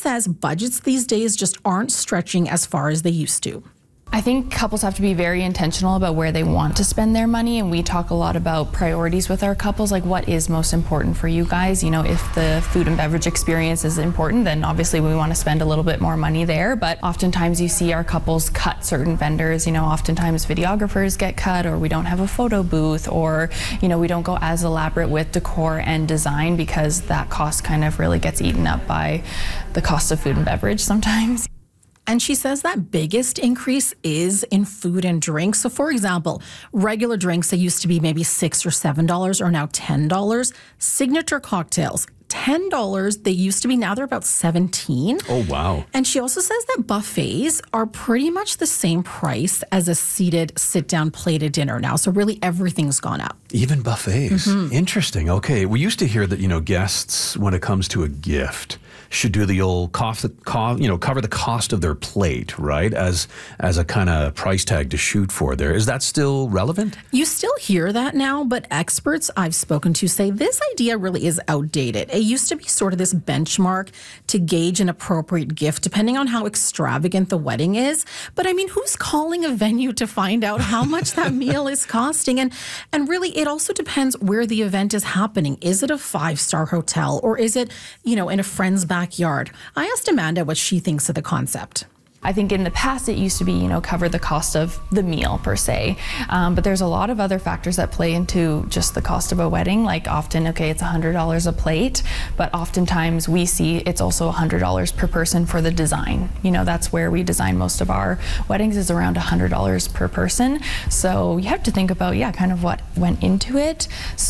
says budgets these days just aren't stretching as far as they used to. I think couples have to be very intentional about where they want to spend their money, and we talk a lot about priorities with our couples, like what is most important for you guys. You know, if the food and beverage experience is important, then obviously we want to spend a little bit more money there, but oftentimes you see our couples cut certain vendors. You know, oftentimes videographers get cut, or we don't have a photo booth, or, you know, we don't go as elaborate with decor and design because that cost kind of really gets eaten up by the cost of food and beverage sometimes. And she says that biggest increase is in food and drinks. So for example, regular drinks that used to be maybe $6 or $7 are now $10. Signature cocktails, $10. They used to be, now they're about $17. Oh, wow. And she also says that buffets are pretty much the same price as a seated, sit-down plated dinner now. So really everything's gone up. Even buffets. Interesting. Okay. We used to hear that, you know, guests, when it comes to a gift, should do the old cover the cost of their plate, right? As a kind of price tag to shoot for there. Is that still relevant? You still hear that now, but experts I've spoken to say this idea really is outdated. It used to be sort of this benchmark to gauge an appropriate gift depending on how extravagant the wedding is. But I mean, who's calling a venue to find out how much that meal is costing? And really, it also depends where the event is happening. Is it a 5-star hotel, or is it, you know, in a friend's backyard? I asked Amanda what she thinks of the concept. I think in the past it used to be, you know, cover the cost of the meal per se, but there's a lot of other factors that play into just the cost of a wedding. Like often, okay, it's $100 a plate, but oftentimes we see it's also $100 per person for the design. You know, that's where we design most of our weddings, is around $100 per person. So you have to think about, kind of what went into it.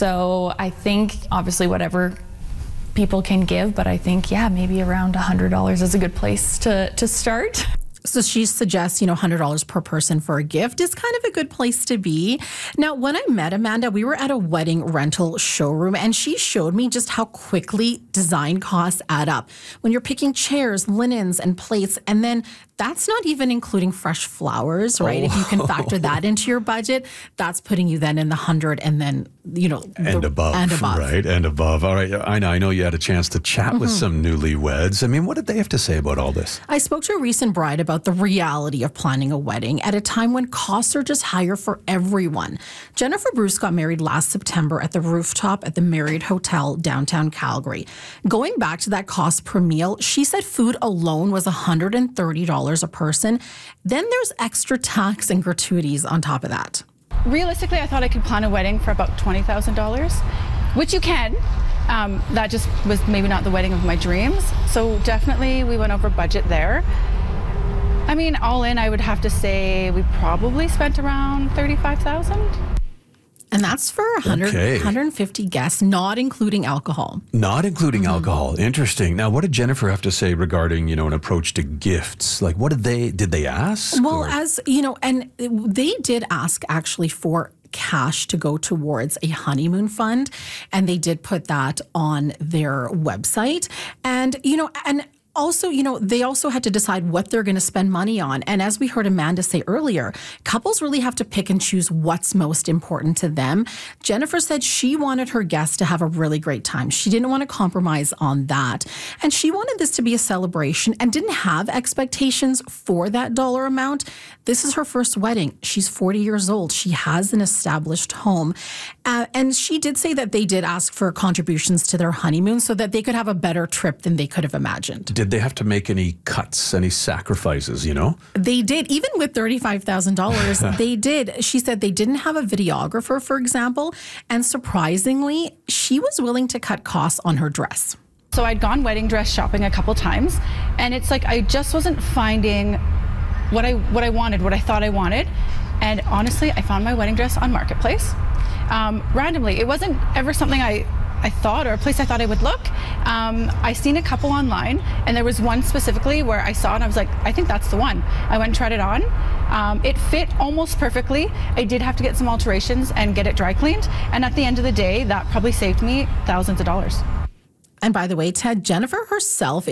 So I think obviously whatever people can give, but I think, maybe around $100 is a good place to start. So she suggests, $100 per person for a gift is kind of a good place to be. Now, when I met Amanda, we were at a wedding rental showroom, and she showed me just how quickly design costs add up. When you're picking chairs, linens, and plates, and then that's not even including fresh flowers, right? If you can factor that into your budget, that's putting you then in the 100, and then, and above. Right, and above. All right, I know you had a chance to chat with some newlyweds. I mean, what did they have to say about all this? I spoke to a recent bride about the reality of planning a wedding at a time when costs are just higher for everyone. Jennifer Bruce got married last September at the rooftop at the Marriott Hotel downtown Calgary. Going back to that cost per meal, she said food alone was $130 a person. Then there's extra tax and gratuities on top of that. Realistically, I thought I could plan a wedding for about $20,000, which you can. That just was maybe not the wedding of my dreams. So definitely we went over budget there. I mean, all in, I would have to say we probably spent around $35,000. And that's for 150 guests, not including alcohol. Not including alcohol. Interesting. Now, what did Jennifer have to say regarding, an approach to gifts? Like, did they ask? Well, and they did ask actually for cash to go towards a honeymoon fund. And they did put that on their website. And, also, they also had to decide what they're going to spend money on. And as we heard Amanda say earlier, couples really have to pick and choose what's most important to them. Jennifer said she wanted her guests to have a really great time. She didn't want to compromise on that. And she wanted this to be a celebration and didn't have expectations for that dollar amount. This is her first wedding. She's 40 years old. She has an established home. And she did say that they did ask for contributions to their honeymoon so that they could have a better trip than they could have imagined. Did they have to make any cuts, any sacrifices, They did. Even with $35,000, they did. She said they didn't have a videographer, for example. And surprisingly, she was willing to cut costs on her dress. So I'd gone wedding dress shopping a couple times, and it's like I just wasn't finding what I wanted, what I thought I wanted. And honestly, I found my wedding dress on Marketplace. Randomly. It wasn't ever something I thought, or a place I thought I would look. I seen a couple online, and there was one specifically where I saw it and I was like, I think that's the one. I went and tried it on. It fit almost perfectly. I did have to get some alterations and get it dry cleaned. And at the end of the day, that probably saved me thousands of dollars. And by the way, Ted, Jennifer herself